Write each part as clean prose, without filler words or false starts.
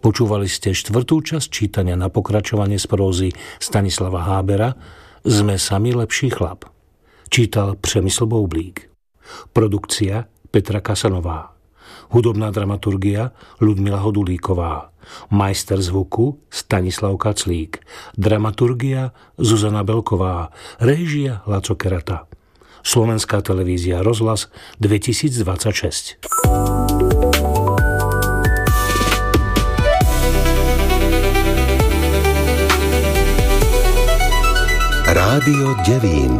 Počúvali ste 4. časť čítania na pokračovanie z prózy Stanislava Hábera Sme sami lepší chlap. Čítal Přemysl Boublík. Produkcia Petra Kasanová. Hudobná dramaturgia Ľudmila Hodulíková. Majster zvuku Stanislav Kaclík. Dramaturgia Zuzana Belková. Réžia Laco Kerata. Slovenská televízia Rozhlas 2026. Rádio Devín.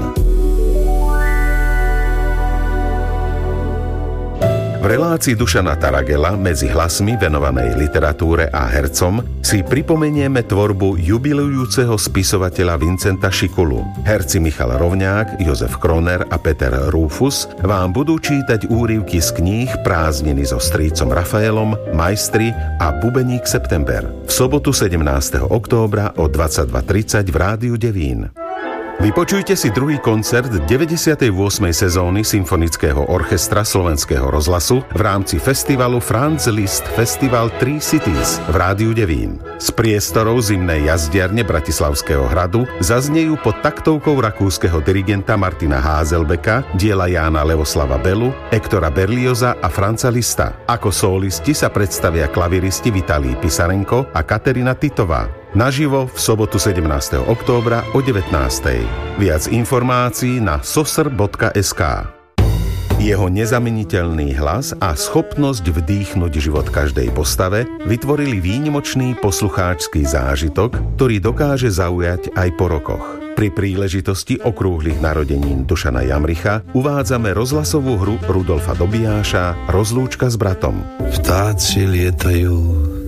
V relácii Dušana Taragela medzi hlasmi venovanej literatúre a hercom si pripomenieme tvorbu jubilujúceho spisovateľa Vincenta Šikulu. Herci Michal Rovňák, Jozef Kroner a Peter Rufus vám budú čítať úryvky z kníh Prázdniny so strýcom Rafaelom, Majstri a Bubeník September. V sobotu 17. októbra o 22:30 v Rádiu Devín. Vypočujte si druhý koncert 98. sezóny Symfonického orchestra Slovenského rozhlasu v rámci festivalu Franz Liszt Festival Three Cities v Rádiu Devín. Z priestorov zimnej jazdiarne Bratislavského hradu zaznejú pod taktovkou rakúskeho dirigenta Martina Házelbeka diela Jána Levoslava Belu, Ektora Berlioza a Franza Lista. Ako solisti sa predstavia klaviristi Vitalij Pisarenko a Katerina Titová. Naživo v sobotu 17. októbra o 19:00. Viac informácií na sosr.sk. Jeho nezameniteľný hlas a schopnosť vdýchnuť život každej postave vytvorili výnimočný poslucháčsky zážitok, ktorý dokáže zaujať aj po rokoch. Pri príležitosti okrúhlych narodenín Dušana Jamricha uvádzame rozhlasovú hru Rudolfa Dobijáša Rozlúčka s bratom. Vtáci lietajú,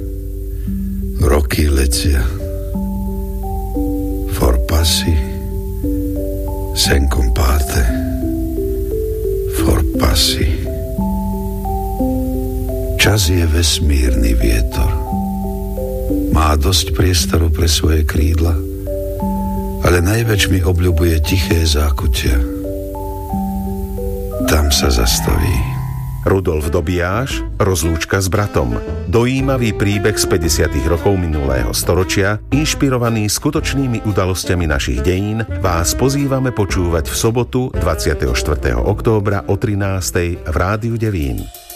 roky letia, forpassi, sen comparte, forpassi. Čas je vesmírny vietor. Má dosť priestoru pre svoje krídla, ale najväč mi obľubuje tiché zákutia. Tam sa zastaví. Rudolf Dobijáš, Rozlúčka s bratom. Dojímavý príbeh z 50. rokov minulého storočia, inšpirovaný skutočnými udalosťami našich dejín, vás pozývame počúvať v sobotu 24. októbra o 13:00 v Rádiu Devín.